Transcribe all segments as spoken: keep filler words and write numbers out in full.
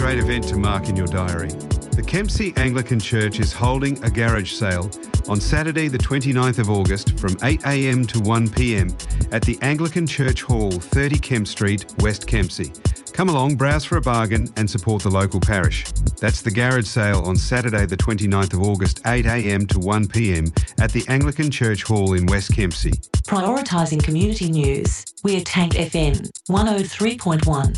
great event to mark in your diary. The Kempsey Anglican Church is holding a garage sale on Saturday the twenty-ninth of August from eight a m to one p m at the Anglican Church Hall, thirty Kemp Street, West Kempsey. Come along, browse for a bargain and support the local parish. That's the garage sale on Saturday the twenty-ninth of August, eight a m to one p m at the Anglican Church Hall in West Kempsey. Prioritising community news, we're Tank F M one oh three point one.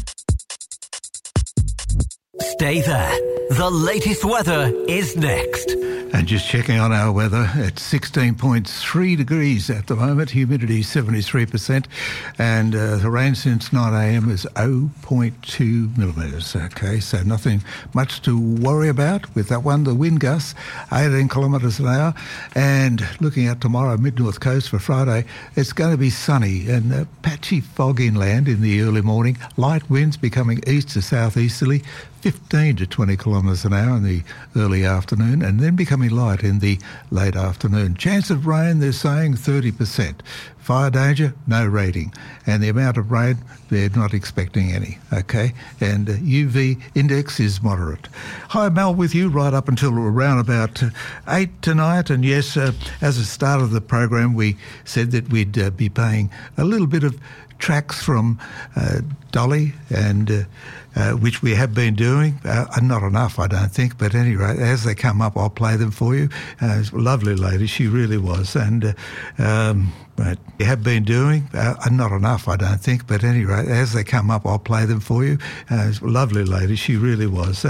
Stay there. The latest weather is next. And just checking on our weather, it's sixteen point three degrees at the moment, humidity seventy-three percent, and uh, the rain since nine a m is zero point two millimetres. Okay, so nothing much to worry about with that one. The wind gusts, eighteen kilometres an hour, and looking at tomorrow, mid-north coast for Friday, it's going to be sunny and uh, patchy fog inland in the early morning, light winds becoming east to southeasterly, fifteen to twenty kilometres an hour in the early afternoon, and then becoming light in the late afternoon. Chance of rain, they're saying thirty percent. Fire danger, no rating. And the amount of rain, they're not expecting any, okay? And uh, U V index is moderate. Hi, Mel, with you right up until around about uh, eight tonight. And yes, uh, as a start of the program, we said that we'd uh, be playing a little bit of tracks from uh, Dolly, and uh, uh, which we have been doing. Uh, not enough, I don't think, but anyway, as they come up, I'll play them for you. Uh, lovely lady, she really was. And uh, um, but we have been doing, uh, not enough, I don't think, but anyway, as they come up, I'll play them for you. Uh, lovely lady, she really was.